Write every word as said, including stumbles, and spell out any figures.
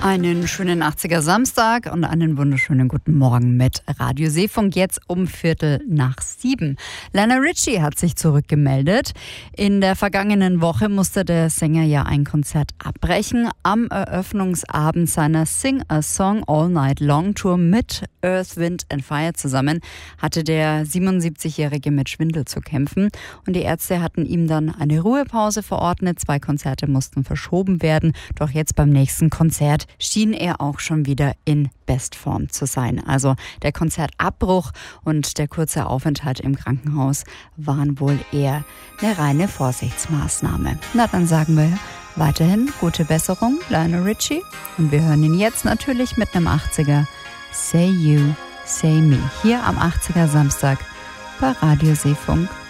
Einen schönen achtziger Samstag und einen wunderschönen guten Morgen mit Radio Seefunk, jetzt um Viertel nach sieben. Lionel Richie hat sich zurückgemeldet. In der vergangenen Woche musste der Sänger ja ein Konzert abbrechen. Am Eröffnungsabend seiner Sing a Song All Night Long Tour mit Earth, Wind and Fire zusammen hatte der siebenundsiebzigjährige mit Schwindel zu kämpfen. Und die Ärzte hatten ihm dann eine Ruhepause verordnet. Zwei Konzerte mussten verschoben werden. Doch jetzt beim nächsten Konzert schien er auch schon wieder in Bestform zu sein. Also der Konzertabbruch und der kurze Aufenthalt im Krankenhaus waren wohl eher eine reine Vorsichtsmaßnahme. Na, dann sagen wir weiterhin gute Besserung, Lionel Richie. Und wir hören ihn jetzt natürlich mit einem achtziger Say You, Say Me. Hier am achtziger Samstag bei Radio Seefunk.